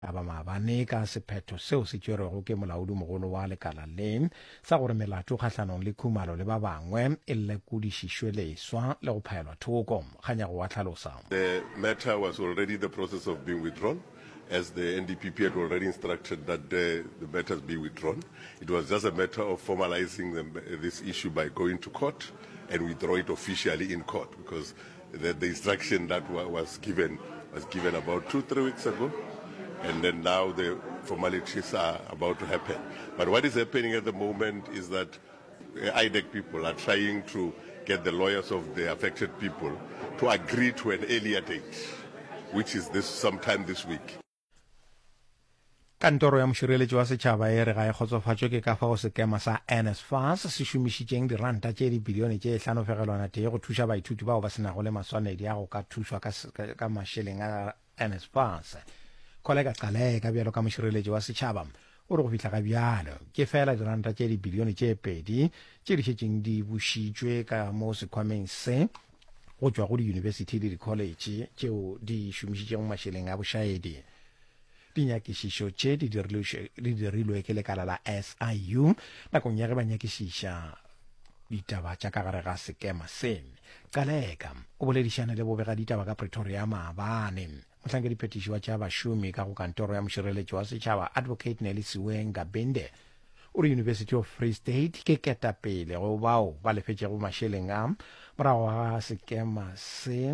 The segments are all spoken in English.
aba maabane ka sephetho seo se tšerwego ke molaodi mogolo wa lekala le sa gore melato kgatlhanong le khumalo le ba bangwe e lekodišišwe leswa le go phaelwa thoko kganyago wa tlhalosa. The matter was already the process of being withdrawn, as the NDPP had already instructed that the matters be withdrawn. It was just a matter of formalizing this issue by going to court and withdraw it officially in court, because the instruction that was given about 2-3 weeks ago. And then now the formalities are about to happen. But what is happening at the moment is that IDEC people are trying to get the lawyers of the affected people to agree to an earlier date, which is sometime this week. Kantoro ya mošireletši wa setšhaba e re ga e kgotsofatšwe ke ka fao sekema sa NSFAS se šomišitšeng diranta tše dibilione tše 5.1 tee go thuša baithuti bao ba senago le maswanedi a go ka thušwa ka mašeleng a NSFAS. Kolega Qaleka bjalo ka mošireletši wa setšhaba o re go fihla ka bjalo ke fela diranta tše dibilione tše 2 tše di šetšeng di bušitšwe ka mo sekhwameng se go tšwa go di-university le di-college tšeo di šomišitšeng mašeleng a bošaedi. Dinyakišišo tše di dirilwe ke lekala la SIU nakong ya ge ba nyakišiša ditaba tša ka gare ga sekema sene. Qaleka o boledišana le bobega ditaba ka Pretoria maabane. Mohlankedi-phetiši wa tša bašomi ka go kantoro ya mošireletši wa setšhaba Advocate Nelisiwe Ngabende o re University of Free State ke ketapele go bao ba lefetšego mašeleng a morago ga sekema se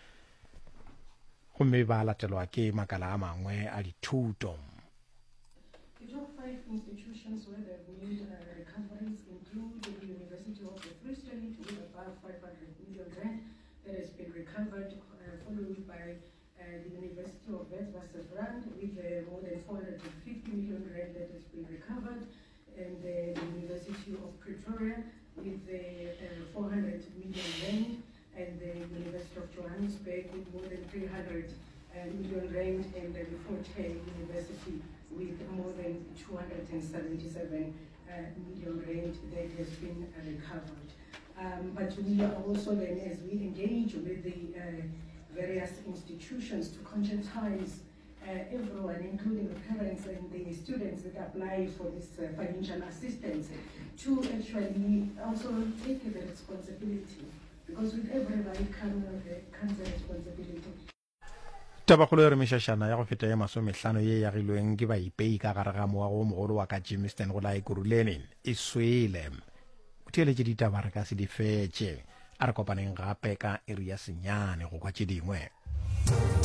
gomme ba latelwa ke makala a mangwe a dithuto. The top 5 institutions where there have made recoveries include the University of the Free State with above 500 million rand that has been recovered, followed by the University of Witwatersrand with more than 450 million rand that has been recovered, and the University of Pretoria with 400 million rand, and the University of Johannesburg with more than 300 million rand, and the Fort Hare University with more than 277 million rand that has been recovered. But we are also then, as we engage with the various institutions to conscientize everyone, including the parents and the students that apply for this financial assistance, to actually also take the responsibility, because with every right comes a responsibility. Tabakgolo e re mešašana ya go feta ya 50 ye yagilweng ke baipei ka gare ga moago mogolo wa ka Jamestown go la Ekurhuleni e swele. O theeletše ditaba re ka se di fetše a re kopaneng gape ka iri ya senyane go kwa tše dingwe.